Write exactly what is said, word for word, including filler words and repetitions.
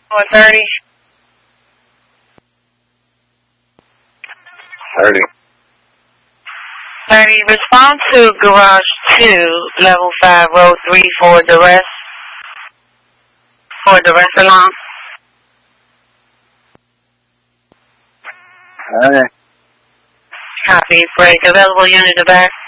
One thirty. Thirty. Thirty. Respond to garage two, level five, row three for the rest. For the rest alarm. Okay. Copy. Break. Available unit to back.